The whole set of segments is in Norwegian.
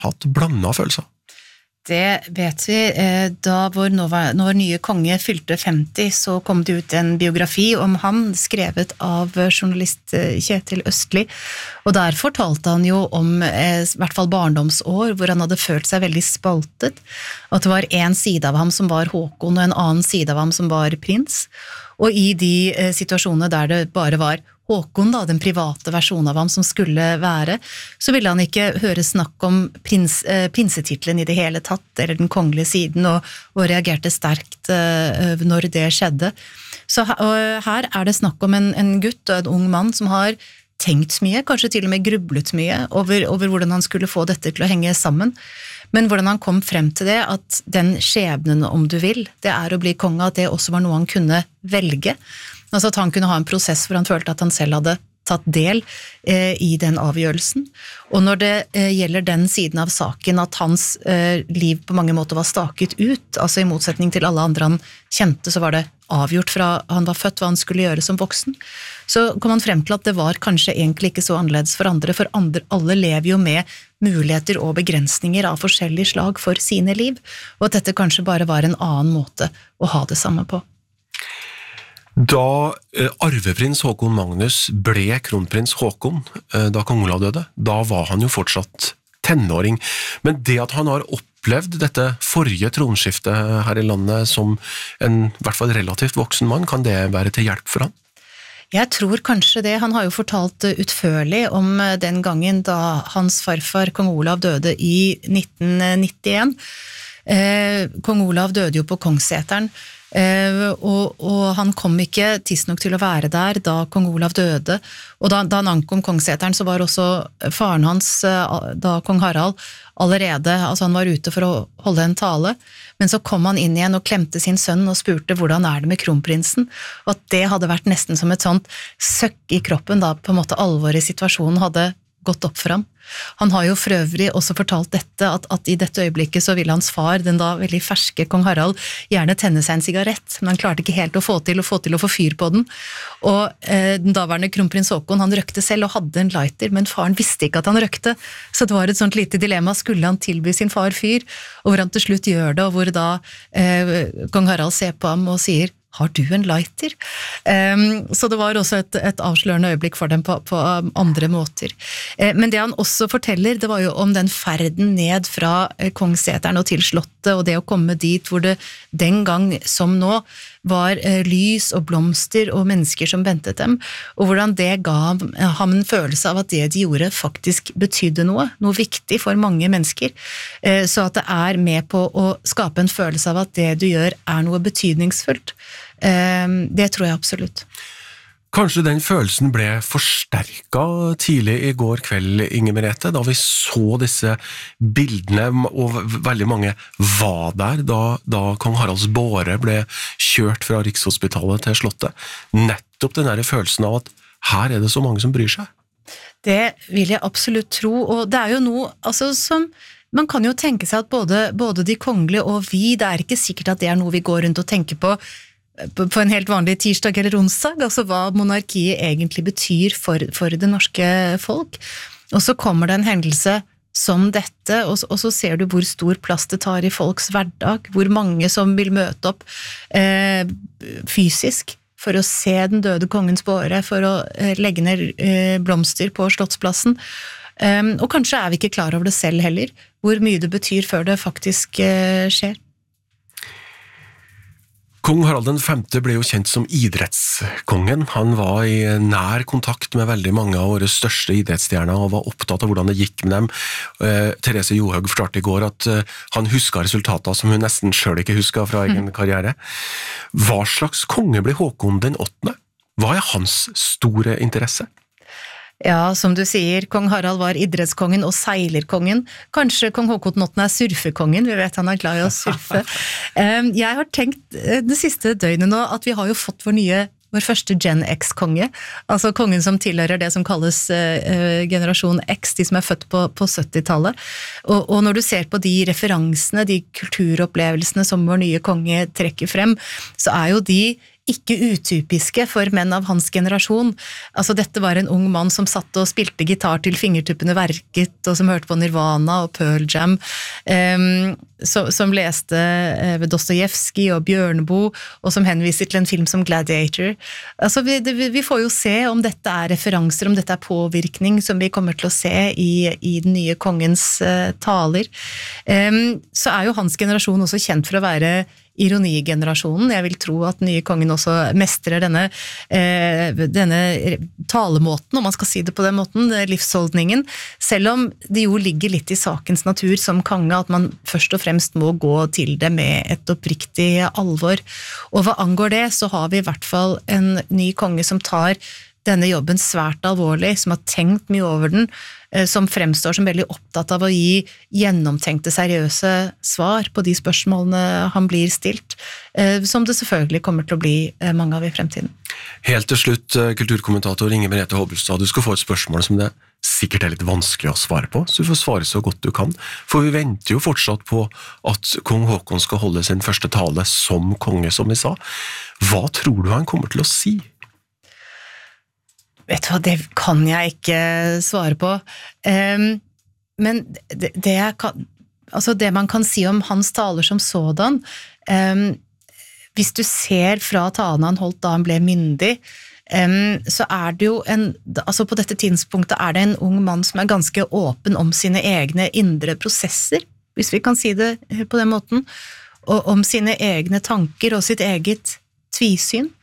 hatt blandet følelser. Det vet vi. Da vår nye konge fylte 50, så kom det ut en biografi om han, skrevet av journalist Kjetil Østli, og der fortalte han jo om i hvert fall barndomsår, hvor han hadde følt seg veldig spaltet, at det var en side av ham som var Håkon, og en annen side av ham som var prins, og i de situasjonene der det bare var Håkon, da, den private versjonen av ham som skulle være, så ville han ikke høre snakk om prinsetitlen i det hele tatt, eller den kongelige siden, og reagerte sterkt når det skjedde. Så her det snakk om en gutt og en ung mann som har tenkt mye, kanskje til og med grublet mye, over hvordan han skulle få dette til å henge sammen. Men hvordan han kom frem til det, at den skjebnen, om du vil, det å bli konge, at det også var noe han kunne velge. Altså at han kunne ha en prosess hvor han følte at han selv hadde tatt del i den avgjørelsen. Og når det gjelder den siden av saken, at hans liv på mange måter var staket ut, altså i motsetning til alle andre han kjente, så var det avgjort fra han var født hva han skulle gjøre som voksen, så kom han frem til at det var kanskje egentlig ikke så annerledes for andre alle lever jo med muligheter og begrensninger av forskjellige slag for sine liv, og at dette kanskje bare var en annen måte å ha det samme på. Da arveprins Håkon Magnus ble kronprins Håkon, da kong Olav døde, da var han jo fortsatt tenåring. Men det at han har opplevd dette forrige tronskiftet her i landet som en i hvert fall relativt voksen mann, kan det være til hjelp for han? Jeg tror kanskje det. Han har jo fortalt utførlig om den gangen da hans farfar, kong Olav, døde i 1991. Kong Olav døde jo på Kongsseteren, og han kom ikke tidsnok til å være der da kong Olav døde, og da han ankom Kongsseteren så var også faren hans, da kong Harald, allerede, altså han var ute for å holde en tale, men så kom han inn igjen og klemte sin sønn og spurte hvordan det med kronprinsen, og at det hadde vært nesten som et sånt søkk i kroppen, da på en måte alvoret i situasjonen hadde gått opp for ham. Han har jo for øvrig også fortalt dette, at i dette øyeblikket så ville hans far, den da veldig ferske kong Harald, gjerne tenne seg en sigarett, men han klarte ikke helt å få til å få fyr på den. Og den daværende kronprins Håkon, han røkte selv og hadde en lighter, men faren visste ikke at han røkte, så det var et sånt lite dilemma, skulle han tilby sin far fyr, og hvor han til slutt gjør det, og hvor da kong Harald ser på ham og sier, har du en lighter? Så det var også et avslørende øyeblikk for dem på andre måter. Men det han også forteller, det var jo om den ferden ned fra Kongsseteren og til slottet, og det å komme dit hvor det den gang som nå var lys og blomster og mennesker som ventet dem, og hvordan det ga ham en følelse av at det de gjorde faktisk betydde noe viktig for mange mennesker, så at det med på å skape en følelse av at det du gjør noe betydningsfullt. Det tror jeg absolutt. Kanskje den følelsen ble forsterket tidlig i går kveld, Inger Merete, da vi så disse bildene, og veldig mange var der da kong Haralds båre ble kjørt fra Rikshospitalet til slottet. Nettopp den der følelsen av at her det så mange som bryr seg. Det vil jeg absolutt tro, og det jo noe altså, som man kan jo tenke seg at både de kongelige og vi, det ikke sikkert at det noe vi går rundt og tenker på en helt vanlig tirsdag eller onsdag, altså hva monarkiet egentlig betyr for det norske folk. Og så kommer det en hendelse som dette, og så ser du hvor stor plass det tar i folks hverdag, hvor mange som vil møte opp fysisk for å se den døde kongens båre, for å legge ned blomster på Slottsplassen. Og kanskje vi ikke klar over det selv heller, hvor mye det betyr før det faktisk skjer. Kong Harald V ble jo kjent som idrettskongen. Han var i nær kontakt med veldig mange av våre største idrettsstjerner og var opptatt av hvordan det gikk med dem. Therese Johaug fortalte i går at han husket resultater som hun nesten selv ikke husket fra egen karriere. Hva slags konge ble Håkon den 8.? Hva hans store interesse? Ja, som du sier, kong Harald var idrettskongen og seilerkongen. Kanskje kong Håkon 8. surfekongen, vi vet han glad i å surfe. Jeg har tenkt det siste døgnet nå at vi har jo fått vår første Gen X-konge, altså kongen som tilhører det som kalles generasjon X, de som født på 70-tallet. Og når du ser på de referansene, de kulturopplevelsene som vår nye konge trekker frem, så jo de ikke utypiske for menn av hans generasjon. Altså dette var en ung mann som satt og spilte gitar til fingertuppene verket, og som hørte på Nirvana og Pearl Jam, som leste Dostojevskij og Bjørneboe, og som henviser til en film som Gladiator. Altså vi får jo se om dette er referanser, om dette er påvirkning som vi kommer til å se i den nye kongens taler. Så er jo hans generasjon også kjent for å være ironigenerasjonen. Jeg vil tro at den nye kongen også mestrer denne talemåten, om man skal si det på den måten, livsholdningen, selv om det jo ligger litt i sakens natur som konge, at man først og fremst må gå til det med et oppriktig alvor. Og hva angår det, så har vi i hvert fall en ny konge som tar denne jobben svært alvorlig, som har tenkt mye over den, som fremstår som veldig opptatt av å gi gjennomtenkte, seriøse svar på de spørsmålene han blir stilt, som det selvfølgelig kommer til å bli mange av i fremtiden. Helt til slutt, kulturkommentator Inger Merete Hobbelstad, du skal få et spørsmål som det sikkert er litt vanskelig å svare på, så du får svare så godt du kan, for vi venter jo fortsatt på at kong Håkon skal holde sin første tale som konge, som vi sa. Hva tror du han kommer til å si? Vet du hva, det kan jeg ikke svare på. Men det man kan si om hans taler som sådan, hvis du ser fra talen han holdt da han ble myndig, så er det jo på dette tidspunktet er det en ung mann som er ganske åpen om sine egne indre prosesser, hvis vi kan si det på den måten, og om sine egne tanker og sitt eget tvisyn.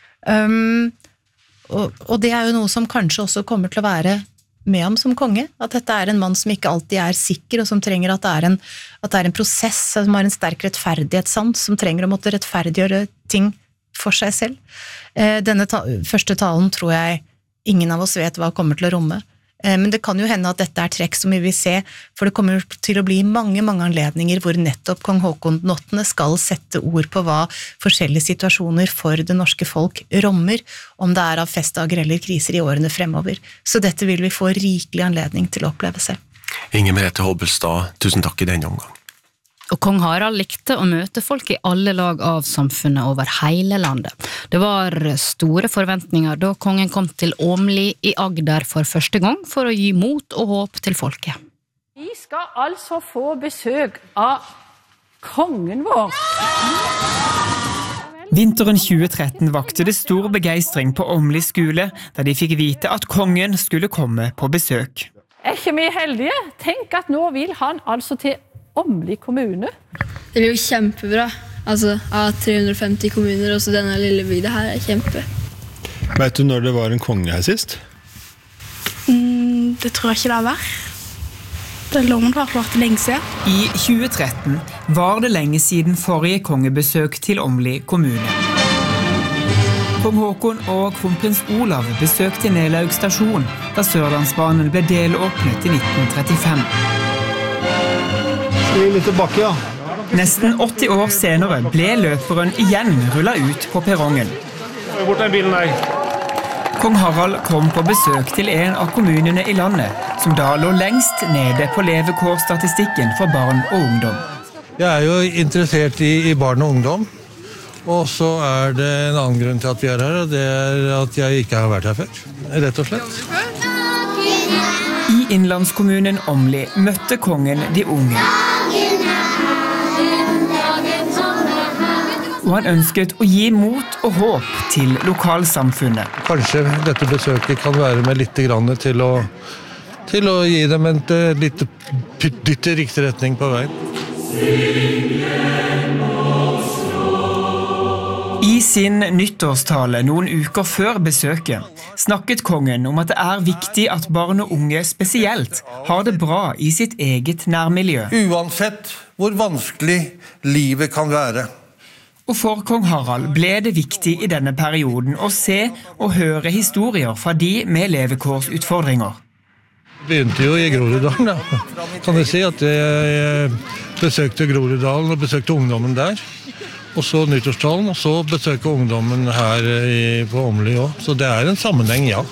Og det er jo noe som kanskje også kommer til å være med ham som konge, at dette er en mann som ikke alltid er sikker, og som trenger at det er en prosess, som har en sterk rettferdighetssans, som trenger å måtte rettferdiggjøre ting for seg selv. Denne første talen tror jeg ingen av oss vet hva kommer til å romme, men det kan jo hende at dette er trekk som vi vil se, for det kommer til å bli mange anledninger hvor nettopp kong Håkon den 8. skal sette ord på hva forskjellige situasjoner for det norske folk rommer, om det er av festdager eller kriser i årene fremover. Så dette vil vi få rikelig anledning til å oppleve selv. Inger Merete Hobbelstad, tusen takk i denne omgang. Og kong Harald likte å møte folk i alle lag av samfunnet over hele landet. Det var store forventninger da kongen kom til Åmli i Agder for første gang for å gi mot og håp til folket. Vi skal altså få besøk av kongen vår. Vinteren 2013 vakte det stor begeistring på Åmli skole, der de fikk vite at kongen skulle komme på besøk. Er ikke vi heldige? Tenk at nå vil han altså til Åmli kommune. Det blir jo kjempebra. Altså, av 350 kommuner, også denne lille bygda her er kjempe. Vet du når det var en konge her sist? Det tror jeg ikke det har vært. Det loven har vært lenge siden. I 2013 var det lenge siden forrige kongebesøk til Åmli kommune. Kong Håkon og kronprins Olav besøkte Nelaug stasjon, da Sørlandsbanen ble delåpnet i 1935. Litt tilbake, ja. Nesten 80 år senere ble løperen igjen rullet ut på perrongen. Bort den bilen der. Kong Harald kom på besøk til en av kommunene i landet, som da lå lengst nede på levekårsstatistikken for barn og ungdom. Jeg er jo interessert i barn og ungdom, og så er det en annen grunn til at vi er her, og det er at jeg ikke har vært her før, rett og slett. I innlandskommunen Åmli møtte kongen de unge. Og han ønsket å gi mot og håp til lokalsamfunnet. Kanskje dette besøket kan være med litt grann til å gi dem et litt dytt i riktig retning på veien. I sin nyttårstale noen uker før besøket snakket kongen om at det er viktig at barn og unge spesielt har det bra i sitt eget nærmiljø. Uansett hvor vanskelig livet kan være. Og for kong Harald ble det viktig i denne perioden å se og høre historier fra de med levekårsutfordringer. Det begynte jo i Groruddalen, da. Kan jeg si at jeg besøkte Groruddalen og besøkte ungdommen der. Og så nyttårstalen, og så besøkte ungdommen her på Åmli også. Så det er en sammenheng, ja.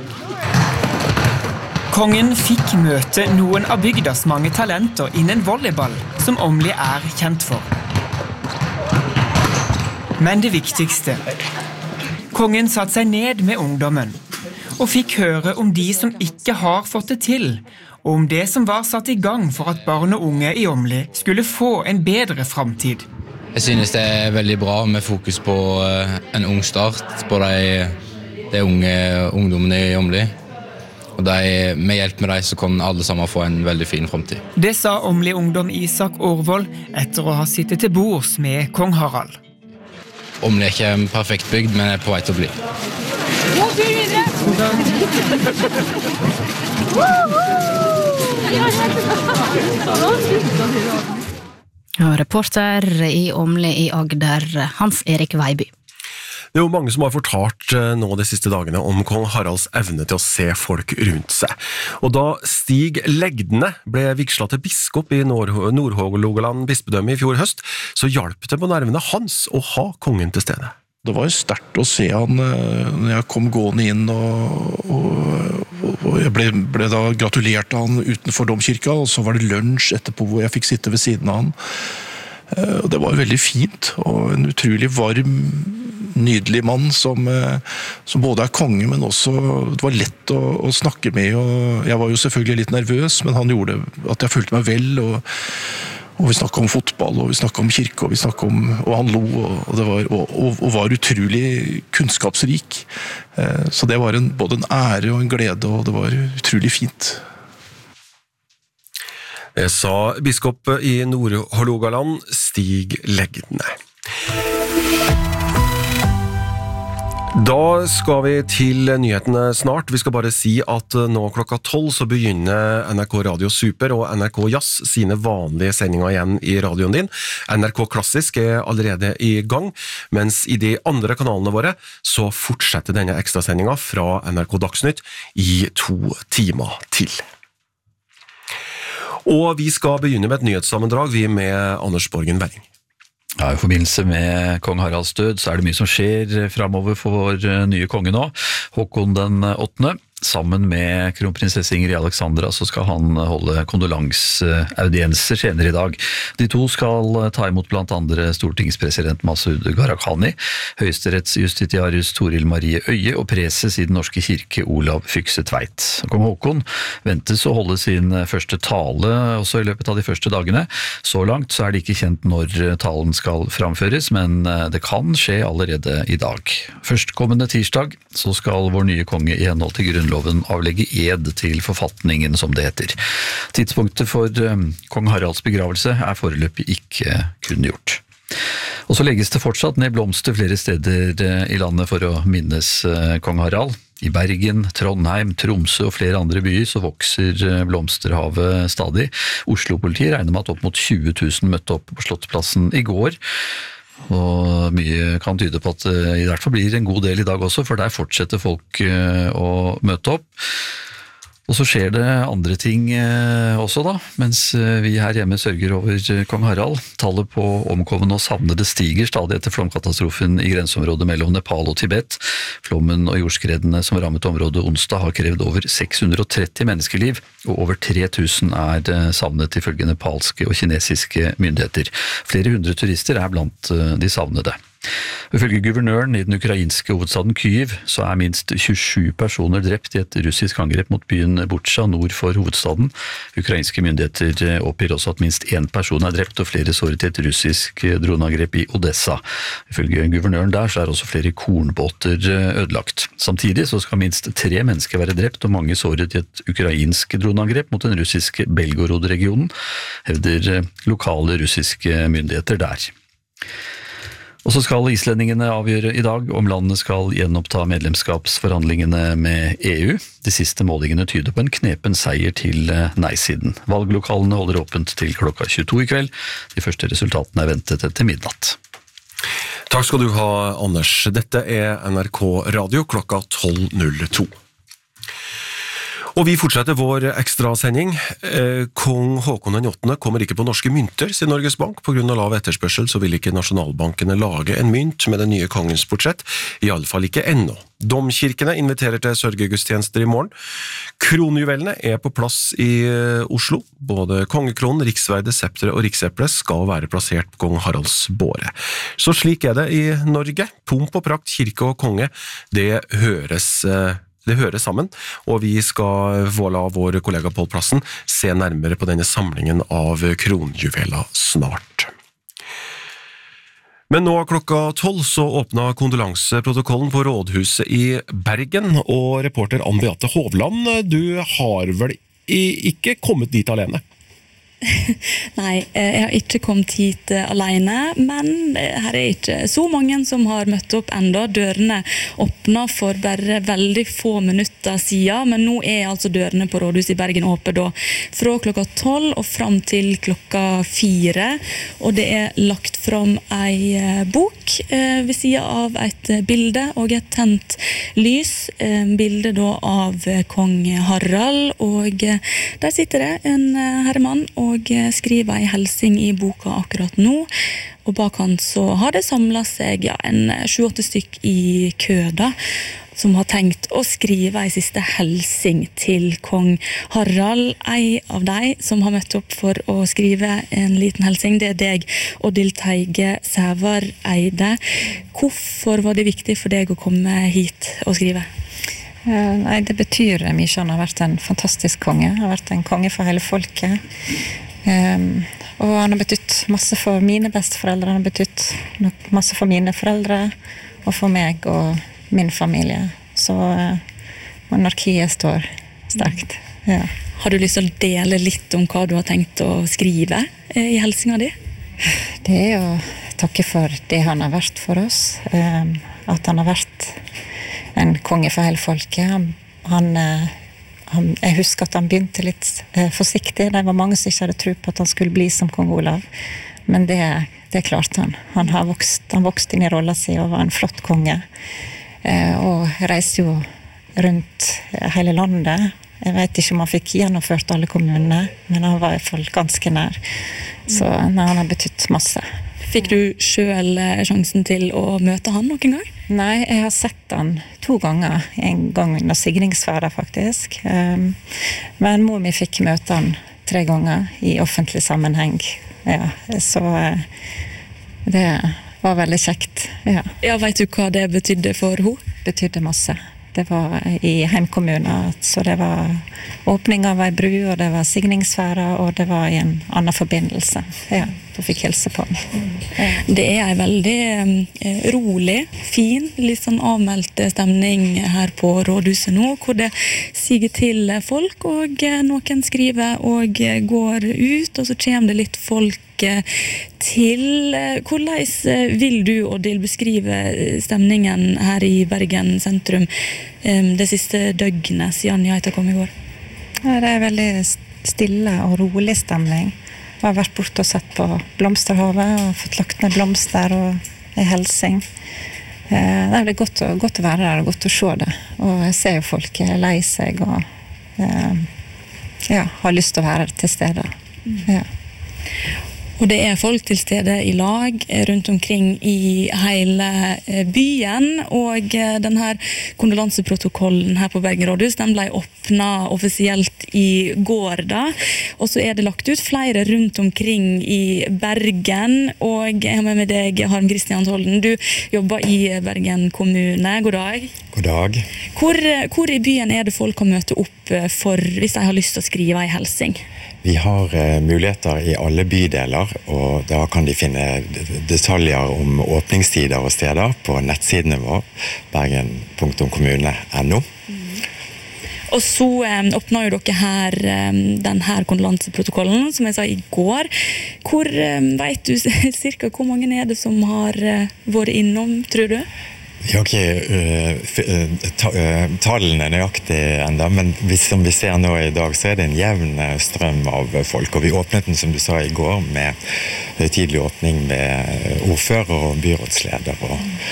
Kongen fikk møte noen av bygdas mange talenter innen volleyball, som Åmli er kjent for. Men det viktigste. Kongen satte seg ned med ungdommen, og fikk høre om de som ikke har fått det til, og om det som var satt i gang for at barn og unge i Åmli skulle få en bedre fremtid. Jeg synes det veldig bra med fokus på en ung start på de unge ungdommene i Åmli. Og med hjelp med dem så kan alle sammen få en veldig fin fremtid. Det sa Åmli-ungdom Isak Årvold etter å ha sittet til bords med kong Harald. Åmli ikke en perfekt bygd, men er på vei til å bli. God tur videre! Ja, reporter i Åmli i Agder, Hans Erik Veiby. Det er jo mange som har fortalt nå de siste dagene om kong Haralds evne til å se folk rundt seg. Og da Stig Legdene ble vigslet til biskop i Nord-Hålogaland bispedømme i fjor høst, så hjalp det på nervene hans å ha kongen til stede. Det var jo sterkt å se han når jeg kom gående inn, og jeg ble da gratulert av han utenfor domkirka, og så var det lunsj etterpå hvor jeg fikk sitte ved siden av han. Og det var veldig fint, og en utrolig varm, nydelig mann som både er konge, men også det var lett å snakke med, og jeg var jo selvfølgelig litt nervøs, men han gjorde at jeg følte meg vel, og vi snakket om fotball, og vi snakket om kirke, og han lo, og var utrolig kunnskapsrik. Så det var både en ære og en glede, og det var utrolig fint. Det sa biskop i Nord-Hålogaland, Stig Legdene. Da skal vi til nyhetene snart. Vi skal bare si at nå klokka 12 så begynner NRK Radio Super og NRK Jazz sine vanlige sendinger igjen i radioen din. NRK Klassisk er allerede i gang, mens i de andre kanalene våre så fortsetter denne ekstrasendingen fra NRK Dagsnytt i 2 timer til. Og vi skal begynne med et nyhetssammendrag, vi med Anders Borgen Werring. Ja, i forbindelse med kong Haralds død så er det mye som skjer fremover for vår nye konge nå, Håkon den 8. Sammen med kronprinsesse Ingrid Alexandra så skal han holde kondolansaudienser senere i dag. De to skal ta imot blant andre stortingspresident Masud Gharahkhani, høyesterettsjustitiarius Toril Marie Øye og preses i den norske kirke Olav Fykse Tveit. Kong Håkon ventes å holde sin første tale også i løpet av de første dagene. Så langt så er det ikke kjent når talen skal framføres, men det kan skje allerede i dag. Førstkommende tirsdag så skal vår nye konge i henhold til grunnloven avlegge ed til forfatningen, som det heter. Tidspunktet for kong Haralds begravelse er foreløpig ikke kunngjort. Og så legges det fortsatt ned blomster flere steder i landet for å minnes kong Harald. I Bergen, Trondheim, Tromsø og flere andre byer så vokser blomsterhavet stadig. Oslo-politiet regner med at opp mot 20 000 møtte opp på Slottsplassen i går. Og mye kan tyde på at det i hvert fall blir en god del i dag også, for der fortsetter folk å møte opp. Og så skjer det andre ting også da, mens vi her hjemme sørger over kong Harald. Tallet på omkomne og savnede stiger stadig etter flomkatastrofen i grenseområdet mellom Nepal og Tibet. Flommen og jordskredene som rammet området onsdag har krevd over 630 menneskeliv, og over 3000 er savnet ifølge nepalske og kinesiske myndigheter. Flere hundre turister er blant de savnede. Ifølge guvernøren i den ukrainske hovedstaden Kyiv så er minst 27 personer drept i et russisk angrep mot byen Butsja nord for hovedstaden. Ukrainske myndigheter oppgir også at minst 1 person er drept og flere såret i et russisk droneangrep i Odessa. Ifølge guvernøren der så er også flere kornbåter ødelagt. Samtidig så skal minst 3 mennesker være drept og mange såret i et ukrainsk droneangrep mot den russiske Belgorod-regionen, hevder lokale russiske myndigheter der. Og så skal islendingene avgjøre i dag om landet skal gjenoppta medlemskapsforhandlingene med EU. De siste målingene tyder på en knepen seier til nei-siden. Valglokalene holder åpent til klokka 22 i kveld. De første resultatene er ventet etter midnatt. Takk skal du ha, Anders. Dette er NRK Radio klokka 12.02. Og vi fortsetter vår ekstrasending. Kong Håkon den 8. kommer ikke på norske mynter, sier Norges Bank. På grunn av lav etterspørsel så vil ikke nasjonalbankene lage en mynt med den nye kongens portrett, i alle fall ikke ennå. Domkirkene inviterer til sørgegudstjenester i morgen. Kronjuvelene på plass i Oslo. Både kongekronen, riksverdet, septeret og rikseplet skal være plassert på kong Haralds båre. Så slik det i Norge. Pomp og prakt, kirke og konge, det hører sammen, og vi skal la vår kollega Pål Plassen se nærmere på denne samlingen av kronjuveler snart. Men nå 12:00 så åpnet kondolanseprotokollen på Rådhuset i Bergen, og reporter Ann Beate Hovland, du har vel ikke kommet dit alene? Nei, jeg har ikke kommet hit alene, men her ikke så mange som har møtt opp enda. Dørene åpnet for bare veldig få minutter siden, men nå altså dørene på Rådhuset i Bergen åpnet da fra klokka 12 og fram til klokka 4, og det lagt fram en bok ved siden av et bilde og et tent lys, bilde da av kong Harald, og der sitter det en herremann og skriver en helsing i boka akkurat nå, og bak han så har det samlet seg en 7-8 stykk i køda som har tenkt å skrive en siste helsing til kong Harald. En av de som har møtt opp for å skrive en liten helsing, det deg, Odil Teige Sævareide. Hvorfor var det viktig for deg å komme hit og skrive? Nei, det betyr mye. Han har vært en fantastisk konge. Han har vært en konge for hele folket. Og han har betydt masse for mine besteforeldre. Han har betydt masse for mine foreldre og for meg og min familie. Så monarkiet står sterkt. Ja. Har du lyst til å dele litt om hva du har tenkt å skrive i helsinga di? Det å takke for det han har vært for oss. At han har vært en konge for hele folket. Jeg husker at han begynte litt forsiktig. Det var mange som ikke hadde tro på at han skulle bli som kong Olav. Men det klarte han. Han vokste inn i rollen sin og var en flott konge. Og reiste jo rundt hele landet. Jeg vet ikke om han fikk gjennomført alle kommunene, men han var i hvert fall ganske nær. Så han har betydt masse. Fikk du selv sjansen til å møte han noen gang? Nei, jeg har sett han 2 ganger. En gang under signingsferda faktisk. Men mor mi fikk møte han 3 ganger i offentlig sammenheng. Ja, så det var veldig kjekt. Ja. Ja, vet du hva det betydde for henne? Betydde masse. Det var i heimkommunen, så det var åpning av en bru, og det var signingsferda, og det var i en annen forbindelse. Ja, du fikk hilse på den. Ja. Det en veldig rolig, fin, litt sånn avmeldt stemning her på Rådhuset nå, hvor det siger til folk, og noen skriver og går ut, og så kommer det litt folk til. Hvordan vil du, Odil, beskrive stemningen her i Bergen sentrum det siste døgnet siden nyheten kom i går? Ja, det veldig stille og rolig stemning. Jeg har vært borte og sett på blomsterhavet og fått lagt ned blomster og en helsing. Det er godt å være der og godt å se det. Og jeg ser jo folk lei seg og har lyst til å være til stede. Ja. Og det folk til stede i lag rundt omkring i hele byen, og denne kondolanseprotokollen her på Bergen Rådhus, den ble åpnet offisielt i går da, og så det lagt ut flere rundt omkring i Bergen, og jeg har med deg Harm Christian Holden. Du jobber i Bergen kommune. God dag. God dag. Hvor i byen det folk kan møte opp for hvis de har lyst til å skrive en helsing? Vi har muligheter i alle bydeler, og da kan de finne detaljer om åpningstider og steder på nettsidene våre, bergen.kommune.no. Og så åpner jo dere her denne kondolanseprotokollen, som jeg sa i går. Hvor vet du cirka hvor mange det som har vært innom, tror du? Vi har ikke tallene nøyaktig enda, men som vi ser nå i dag, så det en jevn strøm av folk. Og vi åpnet den, som du sa i går, med tidlig åpning med ordfører og byrådsleder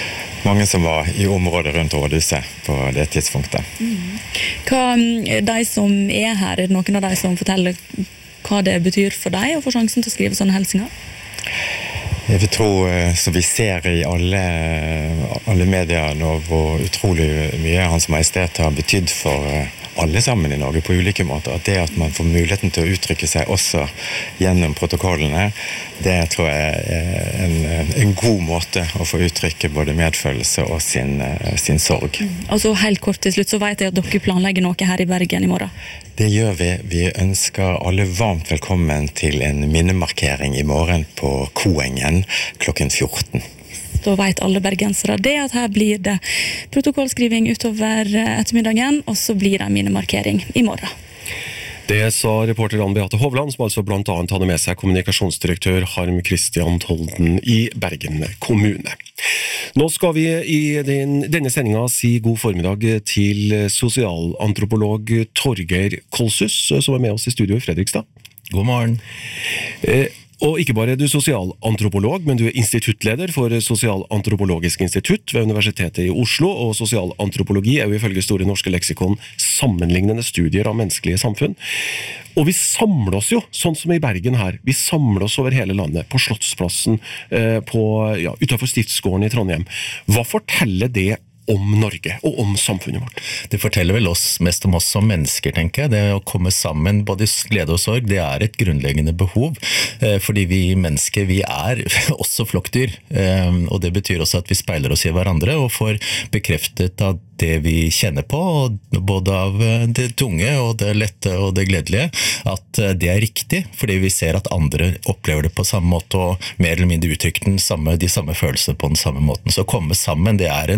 mange som var i området rundt rådhuset på det tidspunktet. Hva de som her, det noen av de som forteller hva det betyr for deg å få sjansen til å skrive sånne hilsinger? Jeg vil tro, som vi ser i alle medier nå, hvor utrolig mye Hans Majestet har betydd for alle sammen i Norge på ulike måter, at det at man får muligheten til å uttrykke seg også gjennom protokollene, det tror jeg er en god måte å få uttrykke både medfølelse og sin sorg. Og så helt kort til slutt, så vet jeg at dere planlegger noe her i Bergen i morgen. Det gjør vi. Vi ønsker alle varmt velkommen til en minnemarkering i morgen på Koengen klokken 14. Da vet alle bergensere det, at her blir det protokollskriving utover ettermiddagen, og så blir det en minnemarkering i morgen. Det sa reporter Ann Beate Hovland, som altså blant annet hadde med seg kommunikasjonsdirektør Harm Christian Tolden i Bergen kommune. Nå skal vi i denne sendinga si god formiddag til sosialantropolog Torgeir Kolshus, som er med oss i studio i Fredrikstad. God morgen. Og ikke bare er du sosialantropolog, men du er instituttleder for Sosialantropologisk institutt ved Universitetet i Oslo, og sosialantropologi er jo ifølge Store norske leksikon sammenlignende studier av menneskelige samfunn. Og vi samler oss jo, sånn som i Bergen her, vi samler oss over hele landet, på Slottsplassen, utenfor Stiftsgården i Trondheim. Hva forteller det om Norge og om samfunnet vårt? Det forteller vel mest om oss som mennesker, tenker jeg. Det å komme sammen, både glede og sorg, det er et grunnleggende behov, fordi vi mennesker, vi er også flokkdyr, og det betyr også at vi speiler oss i hverandre og får bekreftet at det vi kjenner på, både av det tunge og det lette og det gledelige, at det er riktig, fordi vi ser at andre opplever det på samme måte og mer eller mindre uttrykker de samme følelsene på den samme måten. Så å komme sammen, det er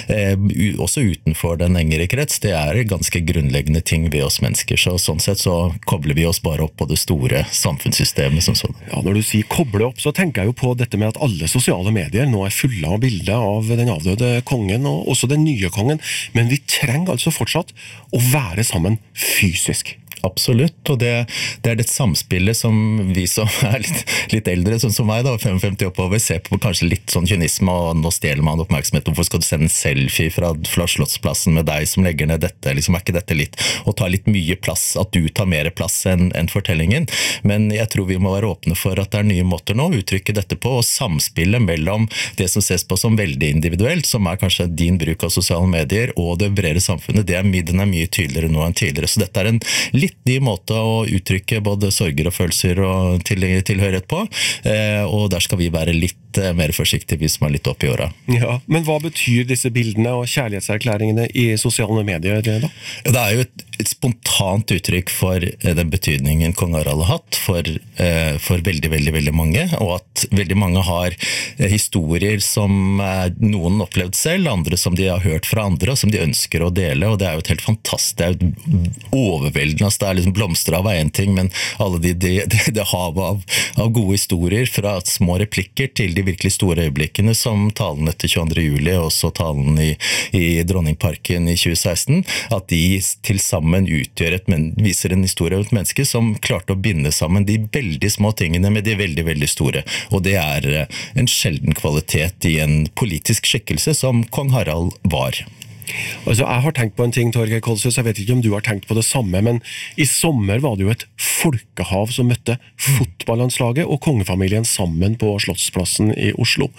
også utenfor den engere krets, det er ganske grunnleggende ting ved oss mennesker, så sånn sett så kobler vi oss bare opp på det store samfunnssystemet som sånn. Ja, når du sier koble opp, så tenker jeg jo på dette med at alle sosiale medier nå er fulle av bilder av den avdøde kongen, og også den nye kongen, men vi trenger altså fortsatt å være sammen fysisk. Absolutt, og det er det samspillet som vi som er litt eldre, sånn som meg da, 55 oppover, ser på kanskje litt sånn kynisme, og nå stjeler man oppmerksomhet. Hvorfor skal du sende en selfie fra Slottsplassen med deg som legger ned dette? Liksom, er ikke dette litt å ta litt mye plass, at du tar mer plass enn fortellingen? Men jeg tror vi må være åpne for at det er nye måter nå å uttrykke dette på, og samspillet mellom det som ses på som veldig individuelt, som er kanskje din bruk av sosiale medier, og det bredere samfunnet, den er mye tydeligere nå enn tidligere. Så dette er en litt ny måte å uttrykke både sorger og følelser og tilhørighet på, og der skal vi være litt mer forsiktige, vi som er litt opp i åra. Ja, men hva betyr disse bildene og kjærlighetserklæringene i sosiale medier da? Det er jo et spontant uttrykk for den betydningen kong Harald har hatt for veldig, veldig, veldig mange, og at veldig mange har historier som noen opplevd selv, andre som de har hørt fra andre, og som de ønsker å dele, og det er jo et helt fantastisk, det er jo overveldende, det er liksom blomster av en ting, men alle det havet av gode historier, fra små replikker til de virkelig store øyeblikkene, som talen etter 22. juli, og også talen i Dronningparken i 2016, at de til sammen viser en historie av et menneske som klarte å binde sammen de veldig små tingene med de veldig, veldig store. Og det er en sjelden kvalitet i en politisk skikkelse som kong Harald var. Altså, jeg har tenkt på en ting, Torgeir Kolshus, jeg vet ikke om du har tenkt på det samme, men i sommer var det jo et folkehav som møtte fotballandslaget og kongefamilien sammen på Slottsplassen i Oslo.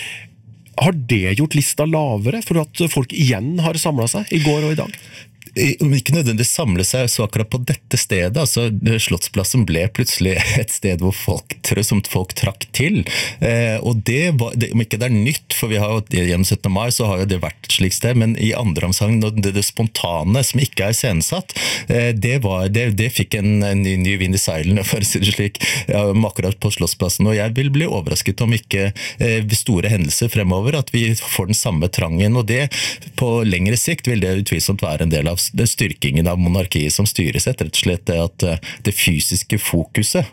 Har det gjort lista lavere for at folk igjen har samlet seg i går og i dag? Om ikke nødvendig samle seg så akkurat på dette stedet, altså Slottsplassen ble plutselig et sted hvor folk trakk til, og om ikke det er nytt, for vi har jo gjennom 17. mai så har jo det vært et slikt sted, men i andre omsang, det spontane som ikke er scenesatt, det fikk en ny vind i seilene, for å si det slik, akkurat på Slottsplassen, og jeg vil bli overrasket om ikke store hendelser fremover, at vi får den samme trangen, og det på lengre sikt vil det utvilsomt være en del av det styrkingen av monarkiet som styres rett og slett at det fysiske fokuset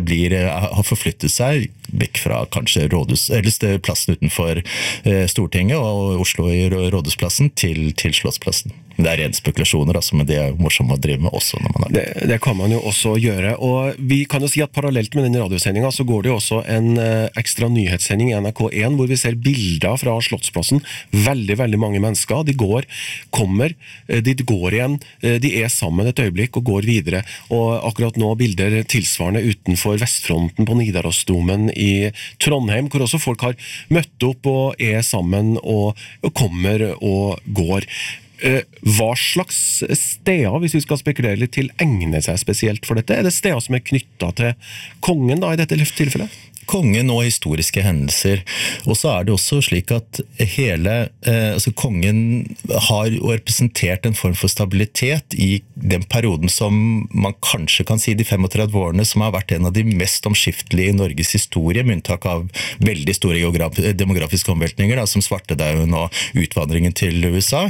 har forflyttet seg vekk fra kanskje plassen utenfor Stortinget og Oslo i Rådhusplassen til Slottsplassen. Men det rene spekulasjoner, altså, men det morsomt å drive med også når man har det kan man jo også gjøre, og vi kan jo si at parallelt med denne radiosendingen så går det jo også en ekstra nyhetssending i NRK1 hvor vi ser bilder fra Slottsplassen. Veldig, veldig mange mennesker. De går igjen, de sammen et øyeblikk og går videre. Og akkurat nå bilder tilsvarende utenfor Vestfronten på Nidarosdomen i Trondheim, hvor også folk har møtt opp og sammen og kommer og går. Hva slags steder, hvis vi skal spekulere litt til, egner seg spesielt for dette? Det steder som knyttet til kongen da, i dette tilfellet? Kongen og historiske hendelser, og så det også slik at kongen har representert en form for stabilitet i den perioden som man kanskje kan si de 35 årene som har vært en av de mest omskiftelige i Norges historie, med unntak av veldig store demografiske omveltninger, som svartedauden og utvandringen til USA,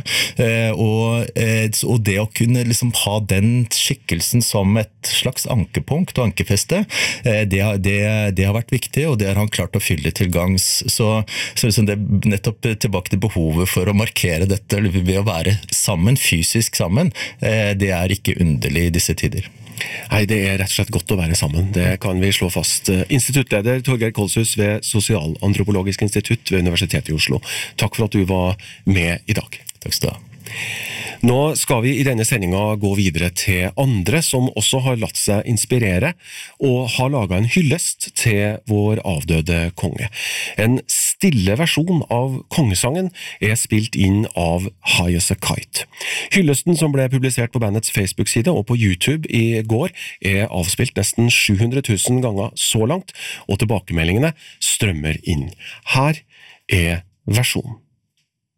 og det å kunne liksom ha den skikkelsen som et slags ankepunkt og ankefeste, det har vært viktig, og det har han klart å fylle til gangs. Så liksom det nettopp tilbake til behovet for å markere dette ved å være sammen, fysisk sammen, det ikke underlig i disse tider. Nei, det rett og slett godt å være sammen. Det kan vi slå fast. Instituttleder Torgeir Kolshus ved Sosialantropologisk institutt ved Universitetet i Oslo. Takk for at du var med i dag. Takk skal du ha. Nå skal vi i denne sendingen gå videre til andre som også har latt seg inspirere og har laget en hyllest til vår avdøde konge. En stille versjon av kongesangen spilt inn av High as a Kite. Hyllesten som ble publisert på bandets Facebook-side og på YouTube i går avspilt nesten 700 000 ganger så langt, og tilbakemeldingene strømmer inn. Her versjonen.